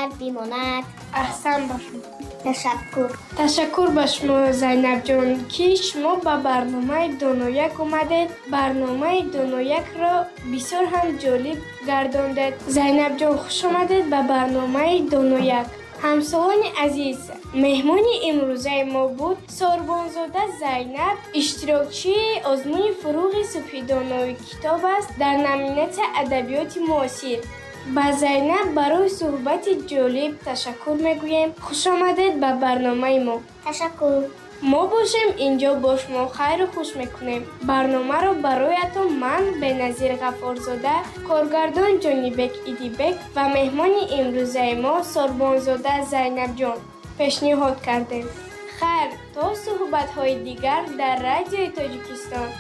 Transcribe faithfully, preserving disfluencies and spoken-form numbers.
бошад, бимонад. аҳсан ба шумо. Ташаккур. Ташаккур ба шумо Зайнабҷон, ки шумо ба барномаи Донояк омадед. Барномаи Доноякро бисёр ҳам ҷолиб гардондед. Зайнабҷон, хуш омадед ба барномаи Донояк. ҳамсолони азиз, меҳмони имрӯзаи мо буд Сорбонзода Зайнаб, иштирокчии озмуни фуруғи Субҳи доноӣ китоб аст дар номинатсияи адабиёти муосир. ба Зайнаб барои суҳбати ҷолиб ташаккур мегӯем. Хуш омадед ба барномаи мо. Ташаккур. мо бошем инҷо бо шумо хайру хуш мекунем. Барномаро бароятон ман Беназир Ғаффорзода, коргардон Ҷонибек Идибек ва меҳмони имрӯзаи мо Сорбонзода Зайнабҷон пешниҳод кардем. Хайр, то суҳбатҳои дигар дар Радиои Тоҷикистон.